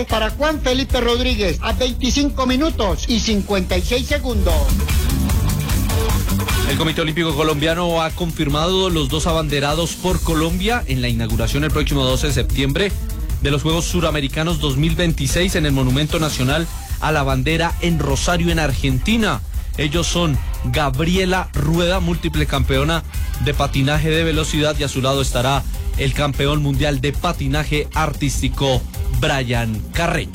Para Juan Felipe Rodríguez, a 25 minutos y 56 segundos. El Comité Olímpico Colombiano ha confirmado los 2 abanderados por Colombia en la inauguración el próximo 12 de septiembre de los Juegos Suramericanos 2026 en el Monumento Nacional a la Bandera en Rosario, en Argentina. Ellos son Gabriela Rueda, múltiple campeona de patinaje de velocidad, y a su lado estará el campeón mundial de patinaje artístico, Brian Carreño.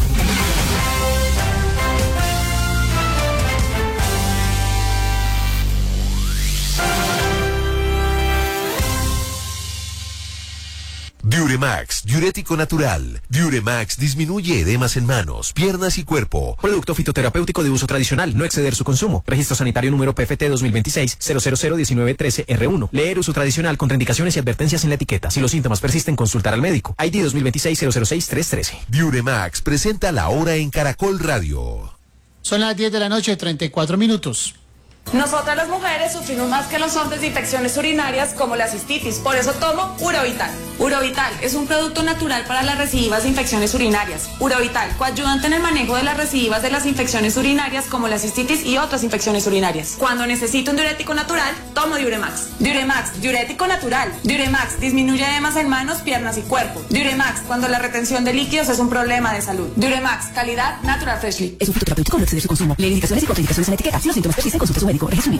Diuremax, diurético natural. Diuremax disminuye edemas en manos, piernas y cuerpo. Producto fitoterapéutico de uso tradicional, no exceder su consumo. Registro sanitario número PFT 2026-0001913-R1. Leer uso tradicional, contraindicaciones y advertencias en la etiqueta. Si los síntomas persisten, consultar al médico. ID 2026-006-313. Diuremax presenta La Hora en Caracol Radio. Son las 10 de la noche, 34 minutos. Nosotras las mujeres sufrimos más que los hombres de infecciones urinarias como la cistitis, por eso tomo Urovital. Urovital es un producto natural para las recidivas de infecciones urinarias. Urovital, coayudante en el manejo de las recidivas de las infecciones urinarias como la cistitis y otras infecciones urinarias. Cuando necesito un diurético natural, tomo Diuremax. Diuremax, diurético natural. Diuremax disminuye edemas en manos, piernas y cuerpo. Diuremax, cuando la retención de líquidos es un problema de salud. Diuremax, calidad Natural Freshly. Es un fitoterapéutico, no exceder su consumo. Lee indicaciones y contraindicaciones en la etiqueta. Si los síntomas persisten, consulte a su médico.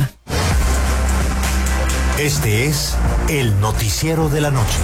Este es el noticiero de la noche.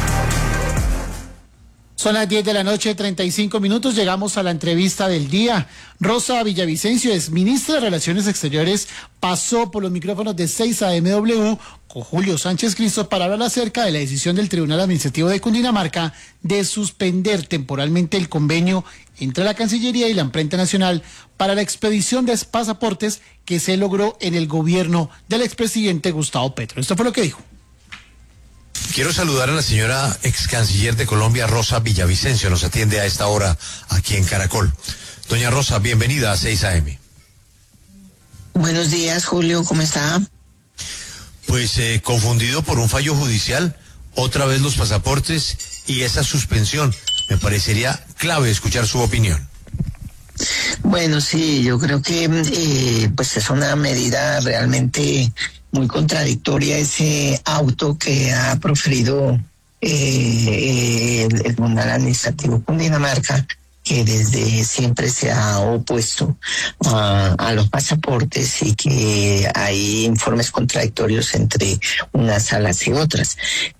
Son las 10 de la noche, 35 minutos. Llegamos a la entrevista del día. Rosa Villavicencio, es ministra de Relaciones Exteriores, pasó por los micrófonos de 6 AMW con Julio Sánchez Cristo para hablar acerca de la decisión del Tribunal Administrativo de Cundinamarca de suspender temporalmente el convenio entre la Cancillería y la Imprenta Nacional para la expedición de pasaportes que se logró en el gobierno del expresidente Gustavo Petro. Esto fue lo que dijo. Quiero saludar a la señora ex canciller de Colombia, Rosa Villavicencio. Nos atiende a esta hora aquí en Caracol. Doña Rosa, bienvenida a 6 AM. Buenos días, Julio, ¿cómo está? Pues confundido por un fallo judicial, otra vez los pasaportes y esa suspensión. Me parecería clave escuchar su opinión. Bueno, sí, yo creo que pues es una medida realmente muy contradictoria, ese auto que ha proferido el Tribunal Administrativo Cundinamarca, que desde siempre se ha opuesto a los pasaportes y que hay informes contradictorios entre unas salas y otras.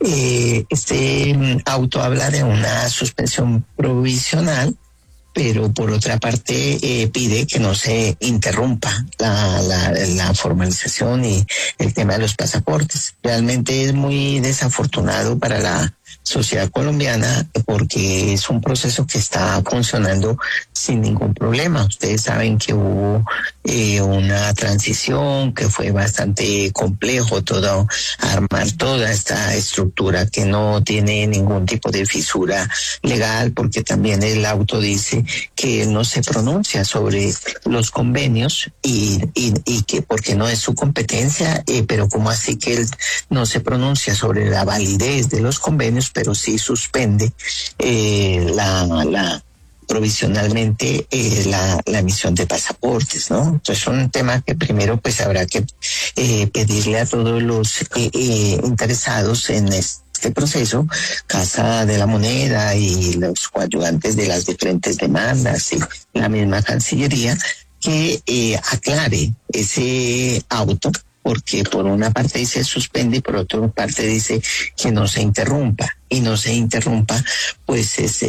Este auto habla de una suspensión provisional, pero por otra parte pide que no se interrumpa la formalización y el tema de los pasaportes. Realmente es muy desafortunado para la sociedad colombiana porque es un proceso que está funcionando sin ningún problema. Ustedes saben que hubo una transición que fue bastante complejo, armar toda esta estructura que no tiene ningún tipo de fisura legal, porque también el auto dice que él no se pronuncia sobre los convenios y que porque no es su competencia, pero como así que él no se pronuncia sobre la validez de los convenios, pero sí suspende provisionalmente la emisión de pasaportes, ¿no? Entonces es un tema que primero pues habrá que pedirle a todos los interesados en este proceso, Casa de la Moneda y los coadyuvantes de las diferentes demandas y la misma Cancillería, que aclare ese auto, porque por una parte dice suspende y por otra parte dice que no se interrumpa. Y no se interrumpa, pues es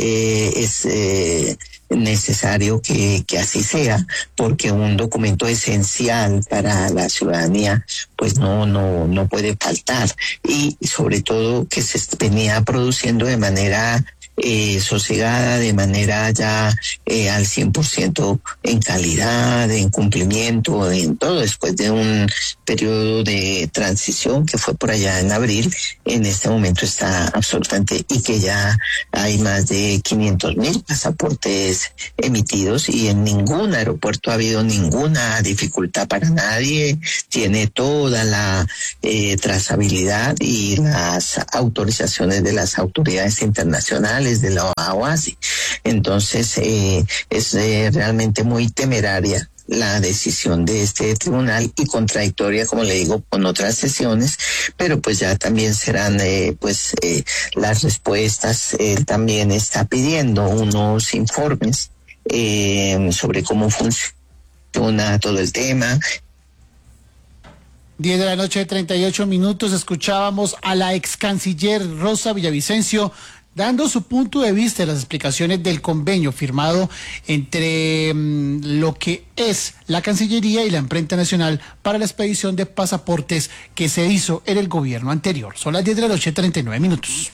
necesario que así sea, porque un documento esencial para la ciudadanía pues no puede faltar, y sobre todo que se venía produciendo de manera sosegada, de manera ya al 100% en calidad, en cumplimiento, en todo, después de un periodo de transición que fue por allá en abril. En este momento está absolutamente, y que ya hay más de 500,000 pasaportes emitidos y en ningún aeropuerto ha habido ninguna dificultad para nadie. Tiene toda la trazabilidad y las autorizaciones de las autoridades internacionales internacionales de la OASI. Entonces, es realmente muy temeraria la decisión de este tribunal y contradictoria, como le digo, con otras sesiones, pero pues ya también serán las respuestas. Él también está pidiendo unos informes sobre cómo funciona todo el tema. 10 de la noche, 38 minutos, escuchábamos a la ex canciller Rosa Villavicencio dando su punto de vista de las explicaciones del convenio firmado entre lo que es la Cancillería y la Imprenta Nacional para la expedición de pasaportes que se hizo en el gobierno anterior. Son las 10 de la noche, 39 minutos.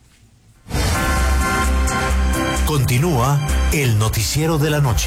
Continúa el noticiero de la noche.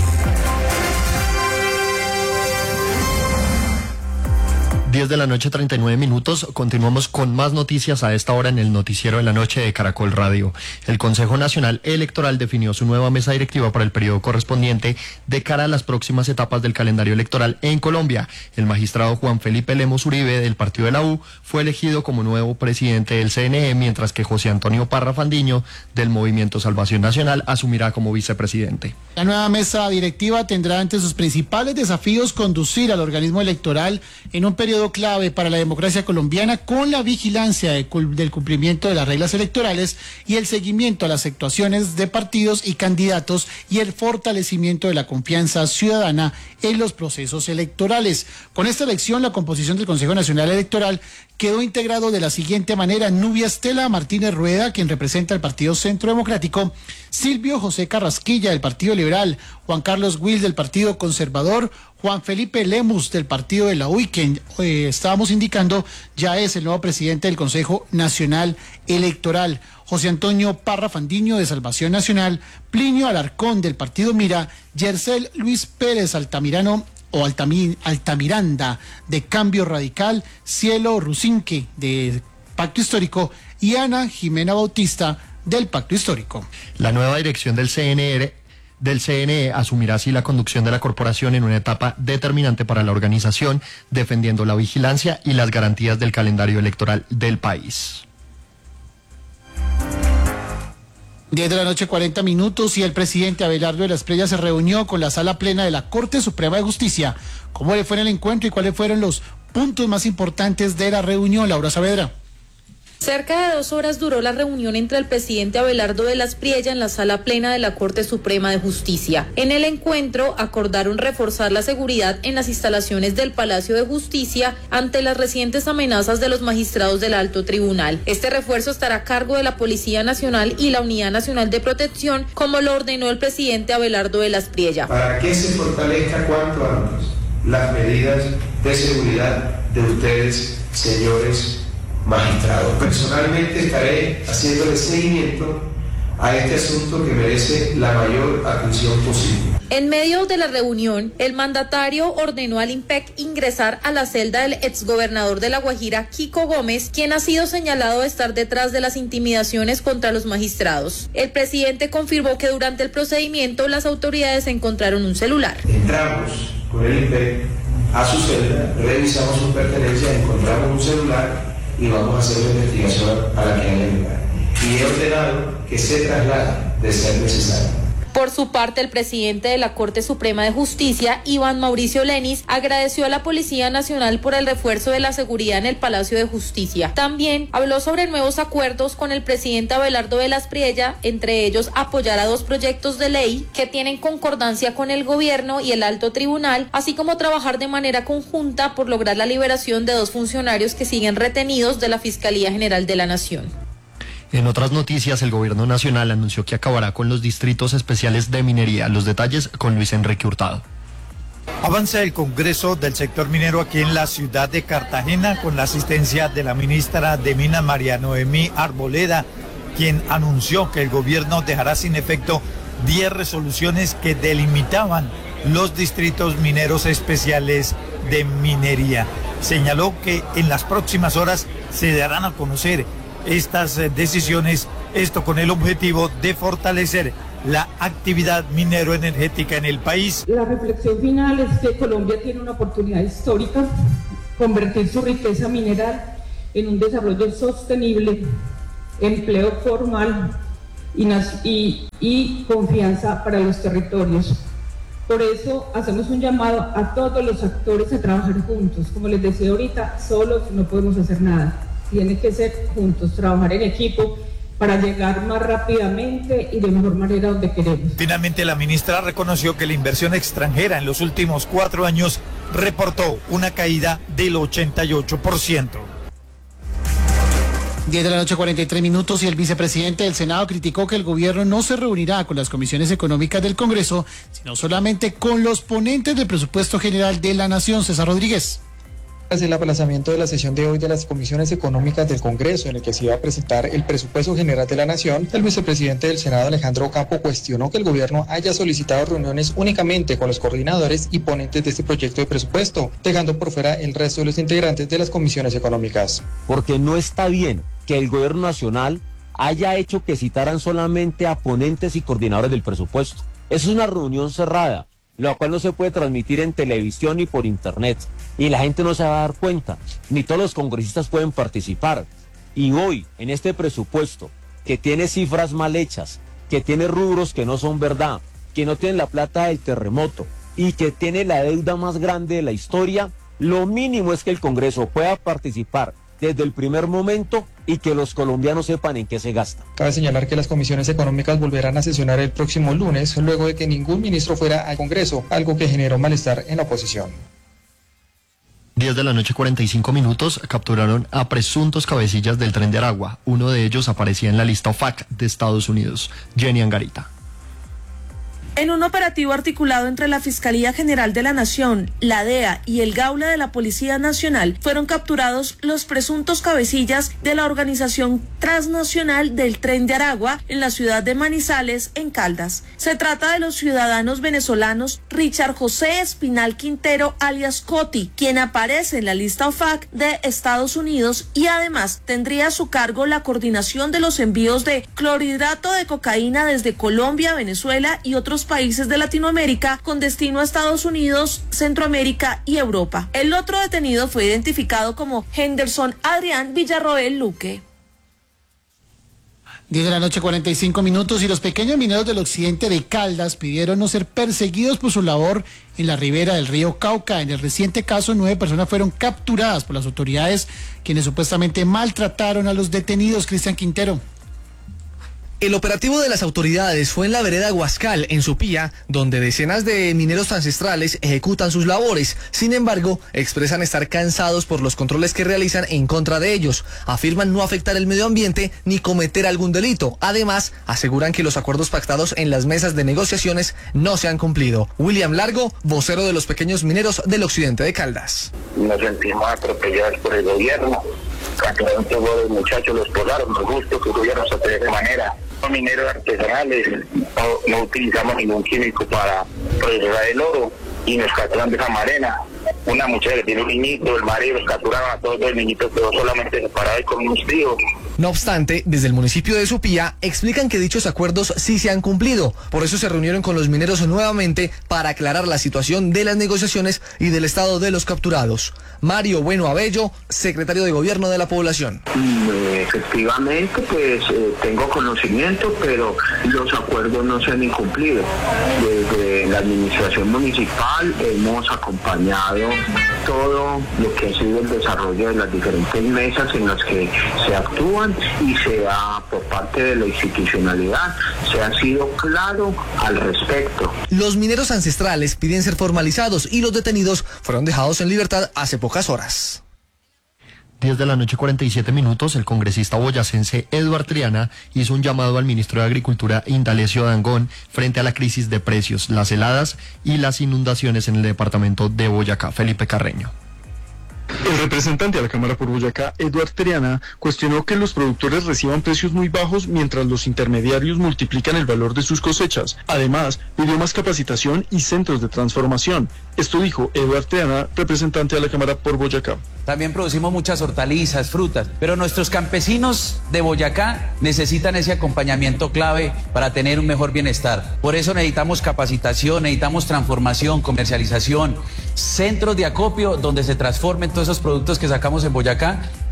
10 de la noche, 39 minutos. Continuamos con más noticias a esta hora en el noticiero de la noche de Caracol Radio. El Consejo Nacional Electoral definió su nueva mesa directiva para el periodo correspondiente de cara a las próximas etapas del calendario electoral en Colombia. El magistrado Juan Felipe Lemos Uribe, del partido de la U, fue elegido como nuevo presidente del CNE, mientras que José Antonio Parra Fandiño, del Movimiento Salvación Nacional, asumirá como vicepresidente. La nueva mesa directiva tendrá entre sus principales desafíos conducir al organismo electoral en un periodo clave para la democracia colombiana, con la vigilancia del cumplimiento de las reglas electorales y el seguimiento a las actuaciones de partidos y candidatos y el fortalecimiento de la confianza ciudadana en los procesos electorales. Con esta elección, la composición del Consejo Nacional Electoral quedó integrado de la siguiente manera: Nubia Estela Martínez Rueda, quien representa el Partido Centro Democrático; Silvio José Carrasquilla, del Partido Liberal; Juan Carlos Will, del Partido Conservador; Juan Felipe Lemus, del Partido de la UI, quien estábamos indicando ya es el nuevo presidente del Consejo Nacional Electoral; José Antonio Parra Fandiño, de Salvación Nacional; Plinio Alarcón, del Partido Mira; Yercel Luis Pérez Altamirano o Altamiranda, de Cambio Radical; Cielo Rusinque, de Pacto Histórico; y Ana Jimena Bautista, del Pacto Histórico. La nueva dirección del CNE asumirá así la conducción de la corporación en una etapa determinante para la organización, defendiendo la vigilancia y las garantías del calendario electoral del país. 10 de la noche, 40 minutos, y el presidente Abelardo de la Espriella se reunió con la Sala Plena de la Corte Suprema de Justicia. ¿Cómo le fue en el encuentro y cuáles fueron los puntos más importantes de la reunión, Laura Saavedra? Cerca de 2 horas duró la reunión entre el presidente Abelardo de la Espriella en la Sala Plena de la Corte Suprema de Justicia. En el encuentro acordaron reforzar la seguridad en las instalaciones del Palacio de Justicia ante las recientes amenazas de los magistrados del Alto Tribunal. Este refuerzo estará a cargo de la Policía Nacional y la Unidad Nacional de Protección, como lo ordenó el presidente Abelardo de la Espriella. Para que se fortalezca cuanto antes las medidas de seguridad de ustedes, señores magistrados. Personalmente estaré haciéndole seguimiento a este asunto que merece la mayor atención posible. En medio de la reunión, el mandatario ordenó al IMPEC ingresar a la celda del exgobernador de La Guajira, Kiko Gómez, quien ha sido señalado de estar detrás de las intimidaciones contra los magistrados. El presidente confirmó que durante el procedimiento las autoridades encontraron un celular. Entramos con el IMPEC a su celda, revisamos sus pertenencias, encontramos un celular y vamos a hacer la investigación a la que haya lugar. Y he ordenado que se traslade de ser necesario. Por su parte, el presidente de la Corte Suprema de Justicia, Iván Mauricio Lenis, agradeció a la Policía Nacional por el refuerzo de la seguridad en el Palacio de Justicia. También habló sobre nuevos acuerdos con el presidente Abelardo de la Espriella, entre ellos apoyar a 2 proyectos de ley que tienen concordancia con el gobierno y el Alto Tribunal, así como trabajar de manera conjunta por lograr la liberación de 2 funcionarios que siguen retenidos de la Fiscalía General de la Nación. En otras noticias, el gobierno nacional anunció que acabará con los distritos especiales de minería. Los detalles con Luis Enrique Hurtado. Avanza el Congreso del sector minero aquí en la ciudad de Cartagena con la asistencia de la ministra de Minas, María Noemí Arboleda, quien anunció que el gobierno dejará sin efecto 10 resoluciones que delimitaban los distritos mineros especiales de minería. Señaló que en las próximas horas se darán a conocer estas decisiones, esto con el objetivo de fortalecer la actividad minero-energética en el país. La reflexión final es que Colombia tiene una oportunidad histórica, convertir su riqueza mineral en un desarrollo sostenible, empleo formal, y confianza para los territorios. Por eso hacemos un llamado a todos los actores a trabajar juntos. Como les decía ahorita, solos no podemos hacer nada. Tiene que ser juntos, trabajar en equipo para llegar más rápidamente y de mejor manera donde queremos. Finalmente, la ministra reconoció que la inversión extranjera en los últimos 4 años reportó una caída del 88%. 10 de la noche, 43 minutos, y el vicepresidente del Senado criticó que el gobierno no se reunirá con las comisiones económicas del Congreso, sino solamente con los ponentes del presupuesto general de la Nación. César Rodríguez. Tras el aplazamiento de la sesión de hoy de las comisiones económicas del Congreso, en el que se iba a presentar el presupuesto general de la Nación, el vicepresidente del Senado, Alejandro Ocampo, cuestionó que el gobierno haya solicitado reuniones únicamente con los coordinadores y ponentes de este proyecto de presupuesto, dejando por fuera el resto de los integrantes de las comisiones económicas. Porque no está bien que el gobierno nacional haya hecho que citaran solamente a ponentes y coordinadores del presupuesto. Eso es una reunión cerrada, la cual no se puede transmitir en televisión ni por internet, y la gente no se va a dar cuenta, ni todos los congresistas pueden participar. Y hoy, en este presupuesto, que tiene cifras mal hechas, que tiene rubros que no son verdad, que no tiene la plata del terremoto, y que tiene la deuda más grande de la historia, lo mínimo es que el Congreso pueda participar desde el primer momento y que los colombianos sepan en qué se gasta. Cabe señalar que las comisiones económicas volverán a sesionar el próximo lunes, luego de que ningún ministro fuera al Congreso, algo que generó malestar en la oposición. 10 de la noche, 45 minutos, capturaron a presuntos cabecillas del Tren de Aragua. Uno de ellos aparecía en la lista OFAC de Estados Unidos. Jenny Angarita. En un operativo articulado entre la Fiscalía General de la Nación, la DEA y el Gaula de la Policía Nacional, fueron capturados los presuntos cabecillas de la organización transnacional del Tren de Aragua en la ciudad de Manizales, en Caldas. Se trata de los ciudadanos venezolanos Richard José Espinal Quintero, alias Coti, quien aparece en la lista OFAC de Estados Unidos y además tendría a su cargo la coordinación de los envíos de clorhidrato de cocaína desde Colombia, Venezuela y otros países de Latinoamérica con destino a Estados Unidos, Centroamérica y Europa. El otro detenido fue identificado como Henderson Adrián Villarroel Luque. 10 de la noche, 45 minutos, y los pequeños mineros del occidente de Caldas pidieron no ser perseguidos por su labor en la ribera del río Cauca. En el reciente caso, 9 personas fueron capturadas por las autoridades, quienes supuestamente maltrataron a los detenidos. Cristian Quintero. El operativo de las autoridades fue en la vereda Huascal, en Supía, donde decenas de mineros ancestrales ejecutan sus labores. Sin embargo, expresan estar cansados por los controles que realizan en contra de ellos. Afirman no afectar el medio ambiente ni cometer algún delito. Además, aseguran que los acuerdos pactados en las mesas de negociaciones no se han cumplido. William Largo, vocero de los pequeños mineros del occidente de Caldas. Nos sentimos atropellados por el gobierno. Prácticamente los muchachos los polaron, nos gusta que el gobierno se atreve de esa manera. Son mineros artesanales, no utilizamos ningún químico para procesar el oro y nos capturan de esa manera. Una muchacha que tiene un niñito, el marido, los capturaron a todos los niñitos, quedó solamente separado y con unos tíos. No obstante, desde el municipio de Supía explican que dichos acuerdos sí se han cumplido. Por eso se reunieron con los mineros nuevamente para aclarar la situación de las negociaciones y del estado de los capturados. Mario Bueno Abello, secretario de Gobierno de la Población. Efectivamente, pues tengo conocimiento, pero los acuerdos no se han incumplido. Desde la administración municipal hemos acompañado todo lo que ha sido el desarrollo de las diferentes mesas en las que se actúan y por parte de la institucionalidad se ha sido claro al respecto. Los mineros ancestrales piden ser formalizados y los detenidos fueron dejados en libertad hace pocas horas. 10 de la noche, 47 minutos, el congresista boyacense Eduard Triana hizo un llamado al ministro de Agricultura Indalecio Dangond frente a la crisis de precios, las heladas y las inundaciones en el departamento de Boyacá. Felipe Carreño. El representante de la Cámara por Boyacá, Eduard Triana, cuestionó que los productores reciban precios muy bajos mientras los intermediarios multiplican el valor de sus cosechas. Además, pidió más capacitación y centros de transformación. Esto dijo Eduard Triana, representante de la Cámara por Boyacá. También producimos muchas hortalizas, frutas, pero nuestros campesinos de Boyacá necesitan ese acompañamiento clave para tener un mejor bienestar. Por eso necesitamos capacitación, necesitamos transformación, comercialización, centros de acopio donde se transformen todos esos productos que sacamos en Boyacá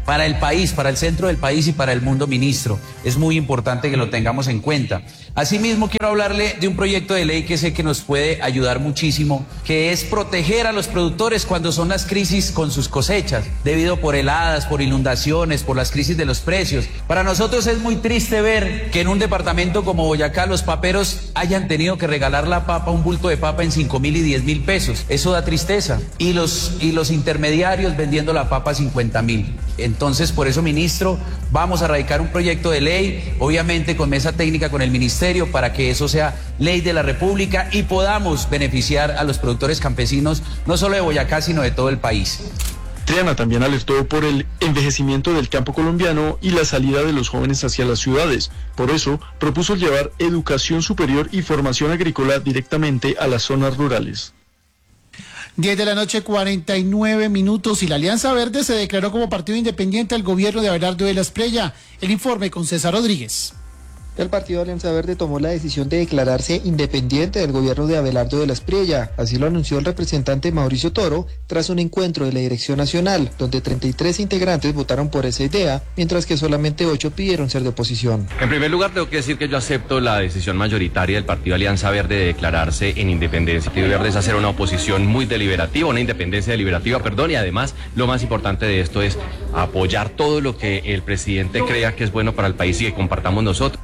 para el país, para el centro del país y para el mundo, ministro. Es muy importante que lo tengamos en cuenta. Asimismo, quiero hablarle de un proyecto de ley que sé que nos puede ayudar muchísimo, que es proteger a los productores cuando son las crisis con sus cosechas, debido por heladas, por inundaciones, por las crisis de los precios. Para nosotros es muy triste ver que en un departamento como Boyacá los paperos hayan tenido que regalar la papa, un bulto de papa en 5.000 y 10.000 pesos. Eso da tristeza. Y los intermediarios vendiendo la papa a 50.000. Entonces, por eso, ministro, vamos a radicar un proyecto de ley, obviamente con mesa técnica con el ministerio, para que eso sea ley de la República y podamos beneficiar a los productores campesinos, no solo de Boyacá, sino de todo el país. Triana también alertó por el envejecimiento del campo colombiano y la salida de los jóvenes hacia las ciudades. Por eso, propuso llevar educación superior y formación agrícola directamente a las zonas rurales. 10 de la noche, 49 minutos, y la Alianza Verde se declaró como partido independiente al gobierno de Abelardo de la Espriella. El informe con César Rodríguez. El partido Alianza Verde tomó la decisión de declararse independiente del gobierno de Abelardo de la Espriella. Así lo anunció el representante Mauricio Toro tras un encuentro de la Dirección Nacional, donde 33 integrantes votaron por esa idea, mientras que solamente 8 pidieron ser de oposición. En primer lugar, tengo que decir que yo acepto la decisión mayoritaria del partido Alianza Verde de declararse en independencia. El partido Verde es hacer una oposición muy deliberativa, una independencia deliberativa, y además lo más importante de esto es apoyar todo lo que el presidente crea que es bueno para el país y que compartamos nosotros.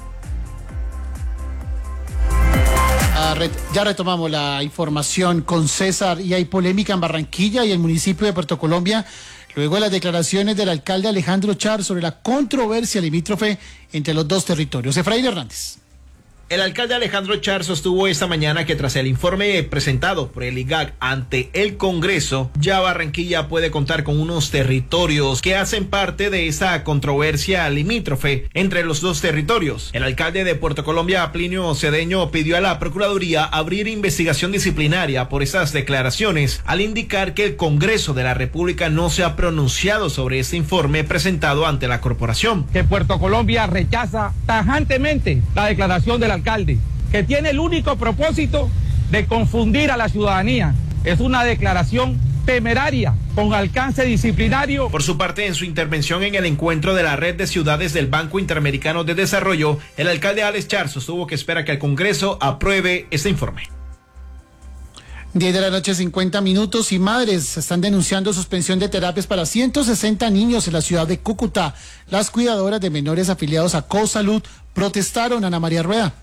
Ya retomamos la información con César, y hay polémica en Barranquilla y el municipio de Puerto Colombia luego de las declaraciones del alcalde Alejandro Char sobre la controversia limítrofe entre los dos territorios. Efraín Hernández. El alcalde Alejandro Char sostuvo esta mañana que tras el informe presentado por el IGAC ante el Congreso, ya Barranquilla puede contar con unos territorios que hacen parte de esa controversia limítrofe entre los dos territorios. El alcalde de Puerto Colombia, Plinio Cedeño, pidió a la Procuraduría abrir investigación disciplinaria por esas declaraciones, al indicar que el Congreso de la República no se ha pronunciado sobre este informe presentado ante la corporación. Que Puerto Colombia rechaza tajantemente la declaración del alcalde, que tiene el único propósito de confundir a la ciudadanía. Es una declaración temeraria con alcance disciplinario. Por su parte, en su intervención en el encuentro de la red de ciudades del Banco Interamericano de Desarrollo, el alcalde Alex Char sostuvo que espera que el Congreso apruebe este informe. 10 de la noche, 50 minutos, y madres están denunciando suspensión de terapias para 160 niños en la ciudad de Cúcuta. Las cuidadoras de menores afiliados a COSALUD protestaron. Ana María Rueda.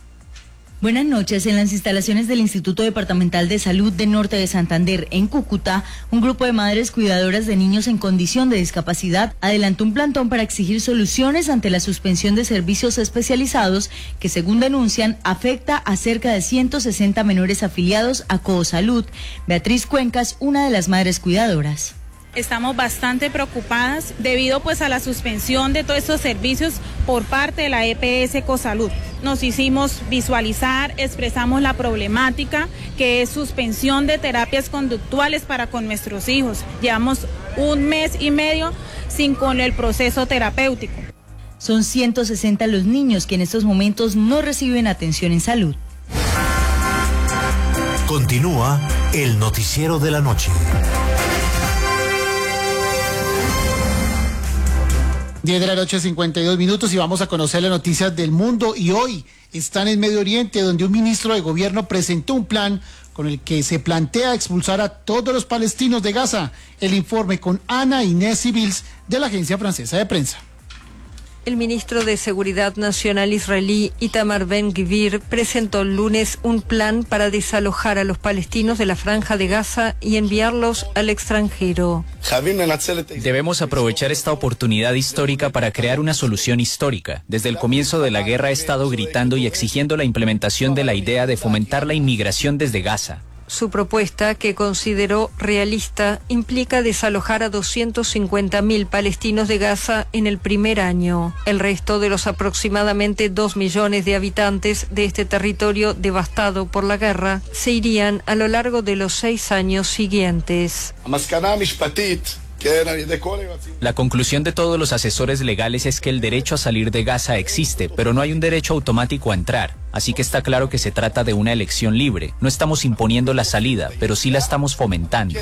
Buenas noches. En las instalaciones del Instituto Departamental de Salud de Norte de Santander, en Cúcuta, un grupo de madres cuidadoras de niños en condición de discapacidad adelantó un plantón para exigir soluciones ante la suspensión de servicios especializados que, según denuncian, afecta a cerca de 160 menores afiliados a COSALUD. Beatriz Cuencas, una de las madres cuidadoras. Estamos bastante preocupadas debido a la suspensión de todos estos servicios por parte de la EPS COSALUD. Nos hicimos visualizar, expresamos la problemática que es suspensión de terapias conductuales para con nuestros hijos. Llevamos 1 mes y medio sin con el proceso terapéutico. Son 160 los niños que en estos momentos no reciben atención en salud. Continúa el noticiero de la noche. 10 de la noche, 52 minutos, y vamos a conocer las noticias del mundo. Y hoy están en Medio Oriente, donde un ministro de gobierno presentó un plan con el que se plantea expulsar a todos los palestinos de Gaza. El informe con Ana Inés Civils, de la Agencia Francesa de Prensa. El ministro de Seguridad Nacional israelí Itamar Ben-Gvir presentó el lunes un plan para desalojar a los palestinos de la Franja de Gaza y enviarlos al extranjero. Debemos aprovechar esta oportunidad histórica para crear una solución histórica. Desde el comienzo de la guerra he estado gritando y exigiendo la implementación de la idea de fomentar la inmigración desde Gaza. Su propuesta, que consideró realista, implica desalojar a 250.000 palestinos de Gaza en el primer año. El resto de los aproximadamente 2 millones de habitantes de este territorio devastado por la guerra se irían a lo largo de los 6 años siguientes. La conclusión de todos los asesores legales es que el derecho a salir de Gaza existe, pero no hay un derecho automático a entrar. Así que está claro que se trata de una elección libre. No estamos imponiendo la salida, pero sí la estamos fomentando.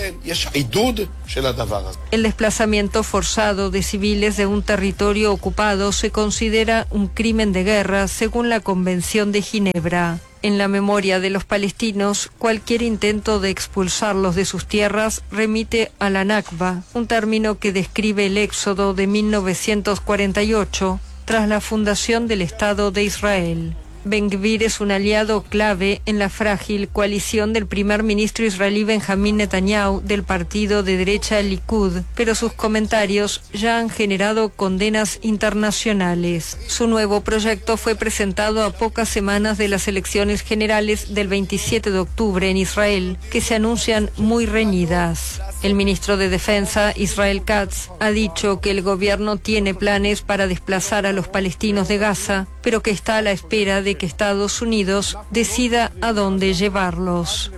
El desplazamiento forzado de civiles de un territorio ocupado se considera un crimen de guerra según la Convención de Ginebra. En la memoria de los palestinos, cualquier intento de expulsarlos de sus tierras remite a la Nakba, un término que describe el éxodo de 1948 tras la fundación del Estado de Israel. Ben-Gvir es un aliado clave en la frágil coalición del primer ministro israelí Benjamín Netanyahu del partido de derecha Likud, pero sus comentarios ya han generado condenas internacionales. Su nuevo proyecto fue presentado a pocas semanas de las elecciones generales del 27 de octubre en Israel, que se anuncian muy reñidas. El ministro de Defensa, Israel Katz, ha dicho que el gobierno tiene planes para desplazar a los palestinos de Gaza, pero que está a la espera de que Estados Unidos decida a dónde llevarlos.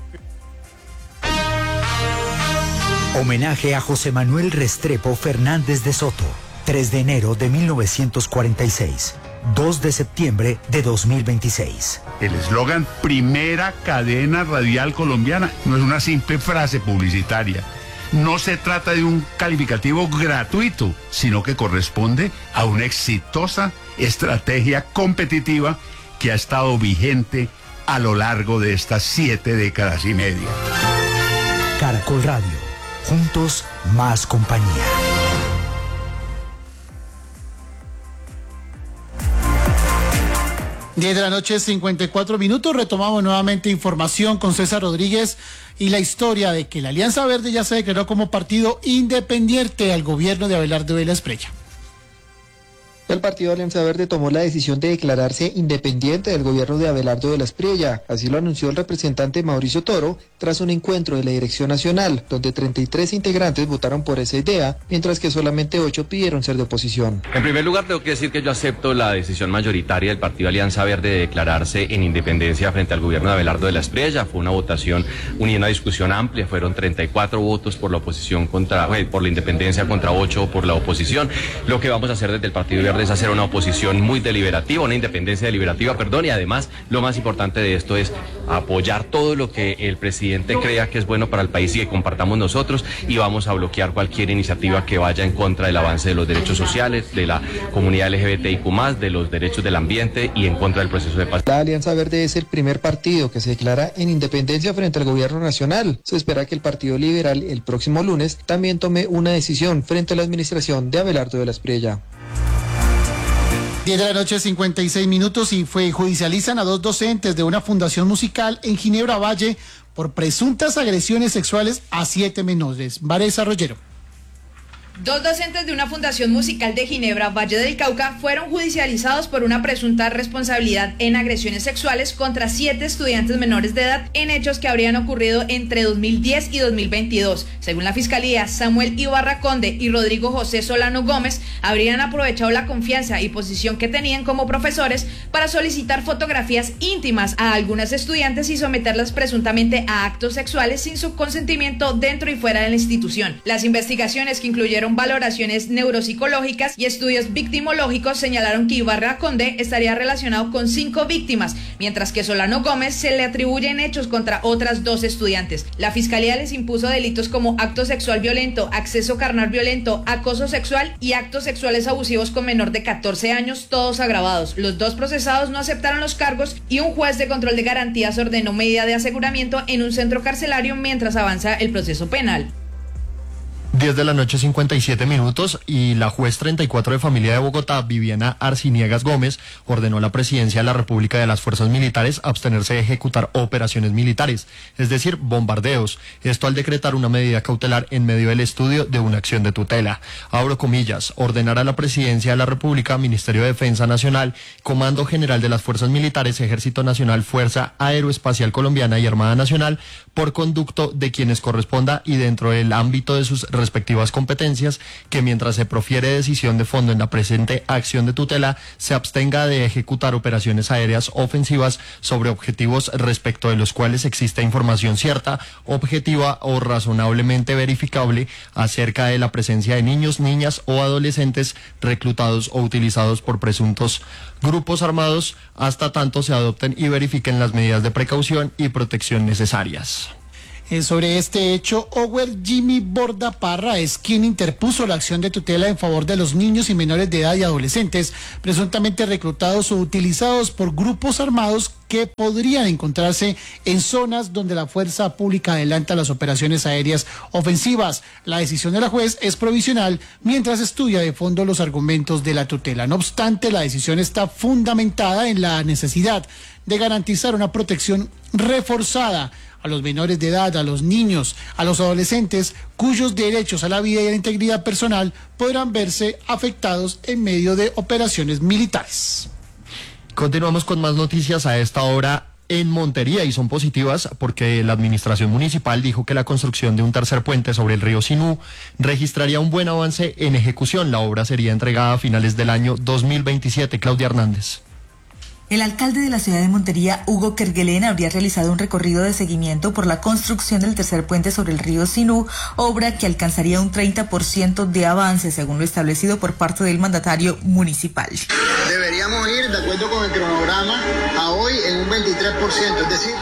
Homenaje a José Manuel Restrepo Fernández de Soto, 3 de enero de 1946, 2 de septiembre de 2026. El eslogan Primera Cadena Radial Colombiana no es una simple frase publicitaria. No se trata de un calificativo gratuito, sino que corresponde a una exitosa estrategia competitiva que ha estado vigente a lo largo de estas 7 décadas y media. Caracol Radio, juntos más compañía. Diez de la noche, 54 minutos. Retomamos nuevamente información con César Rodríguez y la historia de que la Alianza Verde ya se declaró como partido independiente al gobierno de Abelardo Vélez Espriella. El partido Alianza Verde tomó la decisión de declararse independiente del gobierno de Abelardo Vélez Espriella. Así lo anunció el representante Mauricio Toro tras un encuentro de la Dirección Nacional, donde 33 integrantes votaron por esa idea, mientras que solamente 8 pidieron ser de oposición. En primer lugar, tengo que decir que yo acepto la decisión mayoritaria del partido Alianza Verde de declararse en independencia frente al gobierno de Abelardo Vélez Espriella. Fue una votación, una discusión amplia, fueron 34 votos por la oposición por la independencia contra 8 por la oposición. Lo que vamos a hacer desde el Partido Verde es hacer una oposición muy deliberativa, una independencia deliberativa, y además lo más importante de esto es apoyar todo lo que el presidente crea que es bueno para el país y que compartamos nosotros, y vamos a bloquear cualquier iniciativa que vaya en contra del avance de los derechos sociales, de la comunidad LGBTIQ+, de los derechos del ambiente y en contra del proceso de paz. La Alianza Verde es el primer partido que se declara en independencia frente al gobierno nacional. Se espera que el Partido Liberal el próximo lunes también tome una decisión frente a la administración de Abelardo Vélez Espriella. 10 de la noche, 56 minutos, y judicializan a 2 docentes de una fundación musical en Ginebra Valle por presuntas agresiones sexuales a 7 menores. Vanessa Rollero. 2 docentes de una fundación musical de Ginebra, Valle del Cauca, fueron judicializados por una presunta responsabilidad en agresiones sexuales contra 7 estudiantes menores de edad en hechos que habrían ocurrido entre 2010 y 2022. Según la Fiscalía, Samuel Ibarra Conde y Rodrigo José Solano Gómez habrían aprovechado la confianza y posición que tenían como profesores para solicitar fotografías íntimas a algunas estudiantes y someterlas presuntamente a actos sexuales sin su consentimiento dentro y fuera de la institución. Las investigaciones, que incluyeron valoraciones neuropsicológicas y estudios victimológicos, señalaron que Ibarra Conde estaría relacionado con 5 víctimas, mientras que Solano Gómez se le atribuyen hechos contra otras 2 estudiantes. La Fiscalía les impuso delitos como acto sexual violento, acceso carnal violento, acoso sexual y actos sexuales abusivos con menor de 14 años, todos agravados. Los 2 procesados no aceptaron los cargos y un juez de control de garantías ordenó medida de aseguramiento en un centro carcelario mientras avanza el proceso penal. 10 de la noche, 57 minutos, y la juez 34 de familia de Bogotá, Viviana Arciniegas Gómez, ordenó a la Presidencia de la República de las Fuerzas Militares abstenerse de ejecutar operaciones militares, es decir, bombardeos. Esto al decretar una medida cautelar en medio del estudio de una acción de tutela. Abro comillas, ordenar a la Presidencia de la República, Ministerio de Defensa Nacional, Comando General de las Fuerzas Militares, Ejército Nacional, Fuerza Aeroespacial Colombiana y Armada Nacional, por conducto de quienes corresponda y dentro del ámbito de sus responsabilidades respectivas competencias, que mientras se profiere decisión de fondo en la presente acción de tutela, se abstenga de ejecutar operaciones aéreas ofensivas sobre objetivos respecto de los cuales existe información cierta, objetiva o razonablemente verificable acerca de la presencia de niños, niñas o adolescentes reclutados o utilizados por presuntos grupos armados, hasta tanto se adopten y verifiquen las medidas de precaución y protección necesarias. Sobre este hecho, Ower Jimmy Borda Parra es quien interpuso la acción de tutela en favor de los niños y menores de edad y adolescentes presuntamente reclutados o utilizados por grupos armados que podrían encontrarse en zonas donde la fuerza pública adelanta las operaciones aéreas ofensivas. La decisión de la juez es provisional mientras estudia de fondo los argumentos de la tutela. No obstante, la decisión está fundamentada en la necesidad de garantizar una protección reforzada a los menores de edad, a los niños, a los adolescentes, cuyos derechos a la vida y a la integridad personal podrán verse afectados en medio de operaciones militares. Continuamos con más noticias a esta hora en Montería, y son positivas porque la administración municipal dijo que la construcción de un tercer puente sobre el río Sinú registraría un buen avance en ejecución. La obra sería entregada a finales del año 2027. Claudia Hernández. El alcalde de la ciudad de Montería, Hugo Kerguelen, habría realizado un recorrido de seguimiento por la construcción del tercer puente sobre el río Sinú, obra que alcanzaría un 30% de avance, según lo establecido por parte del mandatario municipal. Deberíamos ir, de acuerdo con el cronograma, a hoy en un 23%, es decir,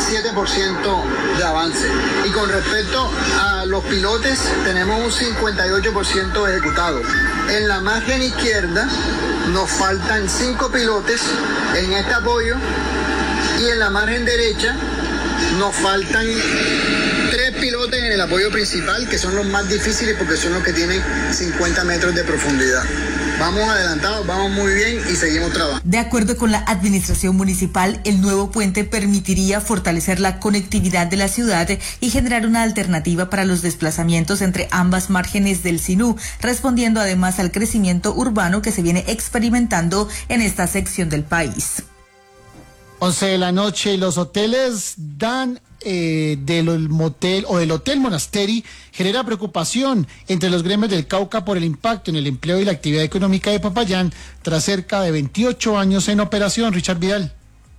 7% de avance. Y con respecto a los pilotes, tenemos un 58% ejecutado. En la margen izquierda nos faltan 5 pilotes en este apoyo, y en la margen derecha nos faltan 3 pilotes en el apoyo principal, que son los más difíciles porque son los que tienen 50 metros de profundidad. Vamos adelantados, vamos muy bien y seguimos trabajando. De acuerdo con la administración municipal, el nuevo puente permitiría fortalecer la conectividad de la ciudad y generar una alternativa para los desplazamientos entre ambas márgenes del Sinú, respondiendo además al crecimiento urbano que se viene experimentando en esta sección del país. 11 de la noche, los hoteles dan del motel o del Hotel Monasteri genera preocupación entre los gremios del Cauca por el impacto en el empleo y la actividad económica de Popayán tras cerca de 28 años en operación. Richard Vidal.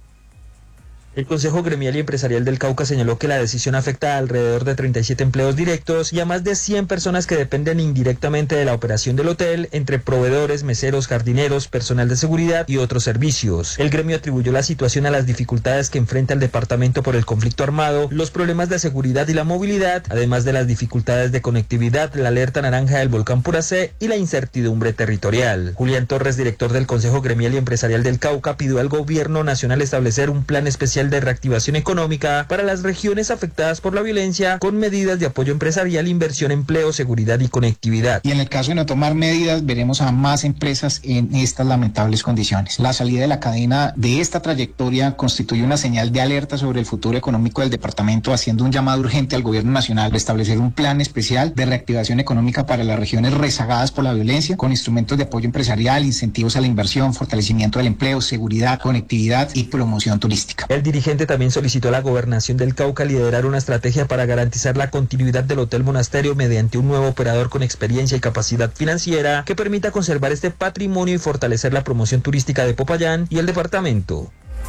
El Consejo Gremial y Empresarial del Cauca señaló que la decisión afecta a alrededor de 37 empleos directos y a más de 100 personas que dependen indirectamente de la operación del hotel, entre proveedores, meseros, jardineros, personal de seguridad y otros servicios. El gremio atribuyó la situación a las dificultades que enfrenta el departamento por el conflicto armado, los problemas de seguridad y la movilidad, además de las dificultades de conectividad, la alerta naranja del volcán Puracé y la incertidumbre territorial. Julián Torres, director del Consejo Gremial y Empresarial del Cauca, pidió al gobierno nacional establecer un plan especial de reactivación económica para las regiones afectadas por la violencia, con medidas de apoyo empresarial, inversión, empleo, seguridad y conectividad. Y en el caso de no tomar medidas, veremos a más empresas en estas lamentables condiciones. La salida de la cadena de esta trayectoria constituye una señal de alerta sobre el futuro económico del departamento, haciendo un llamado urgente al gobierno nacional de establecer un plan especial de reactivación económica para las regiones rezagadas por la violencia, con instrumentos de apoyo empresarial, incentivos a la inversión, fortalecimiento del empleo, seguridad, conectividad y promoción turística. El dirigente también solicitó a la gobernación del Cauca liderar una estrategia para garantizar la continuidad del Hotel Monasterio mediante un nuevo operador con experiencia y capacidad financiera que permita conservar este patrimonio y fortalecer la promoción turística de Popayán y el departamento.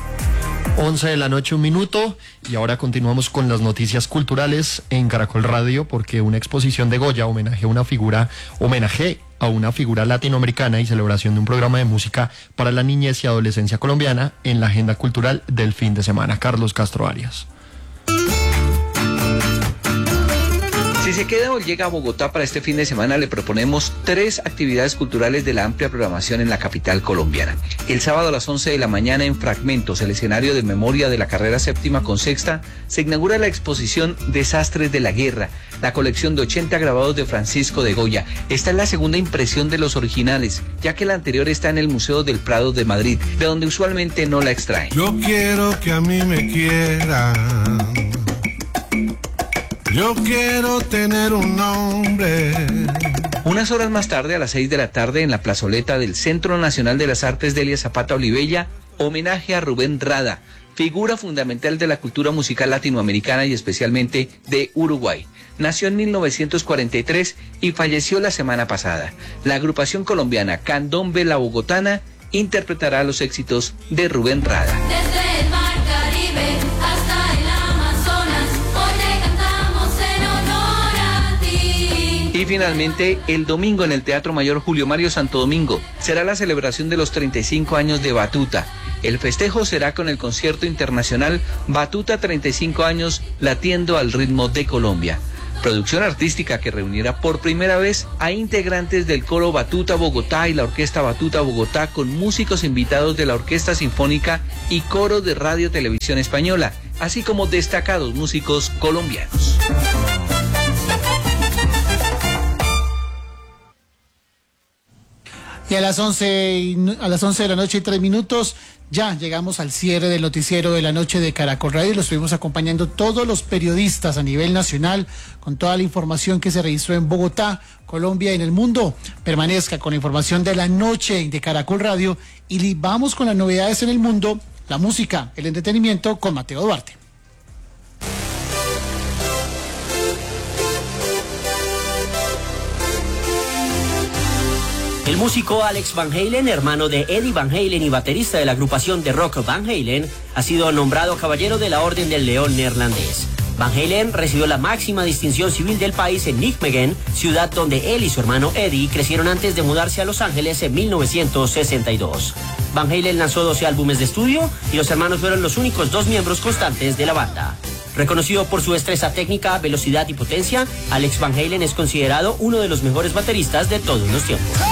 11 de la noche, 1 minuto, y ahora continuamos con las noticias culturales en Caracol Radio, porque una exposición de Goya homenaje a una figura latinoamericana y celebración de un programa de música para la niñez y adolescencia colombiana en la agenda cultural del fin de semana. Carlos Castro Arias. Si se queda o llega a Bogotá para este fin de semana, le proponemos 3 actividades culturales de la amplia programación en la capital colombiana. El sábado a las 11 de la mañana en Fragmentos, el escenario de memoria de la carrera séptima con sexta, se inaugura la exposición Desastres de la Guerra, la colección de 80 grabados de Francisco de Goya. Esta es la segunda impresión de los originales, ya que la anterior está en el Museo del Prado de Madrid, de donde usualmente no la extraen. Yo quiero que a mí me quieran. Yo quiero tener un nombre. Unas horas más tarde, a las 6 de la tarde, en la plazoleta del Centro Nacional de las Artes Delia Zapata Olivella, homenaje a Rubén Rada, figura fundamental de la cultura musical latinoamericana y especialmente de Uruguay. Nació en 1943 y falleció la semana pasada. La agrupación colombiana Candombe La Bogotana interpretará los éxitos de Rubén Rada. Desde el mar Caribe hasta el Amazonas, hoy te cantamos en honor a ti. Y finalmente, el domingo en el Teatro Mayor Julio Mario Santo Domingo será la celebración de los 35 años de Batuta. El festejo será con el concierto internacional Batuta 35 años latiendo al ritmo de Colombia. Producción artística que reunirá por primera vez a integrantes del coro Batuta Bogotá y la Orquesta Batuta Bogotá con músicos invitados de la Orquesta Sinfónica y coro de Radio Televisión Española, así como destacados músicos colombianos. Y a las 11 de la noche y 3 minutos ya llegamos al cierre del noticiero de la noche de Caracol Radio. Lo estuvimos acompañando todos los periodistas a nivel nacional con toda la información que se registró en Bogotá, Colombia y en el mundo. Permanezca con la información de la noche de Caracol Radio y vamos con las novedades en el mundo, la música, el entretenimiento con Mateo Duarte. El músico Alex Van Halen, hermano de Eddie Van Halen y baterista de la agrupación de rock Van Halen, ha sido nombrado caballero de la Orden del León neerlandés. Van Halen recibió la máxima distinción civil del país en Nijmegen, ciudad donde él y su hermano Eddie crecieron antes de mudarse a Los Ángeles en 1962. Van Halen lanzó 12 álbumes de estudio y los hermanos fueron los únicos 2 miembros constantes de la banda. Reconocido por su destreza técnica, velocidad y potencia, Alex Van Halen es considerado uno de los mejores bateristas de todos los tiempos.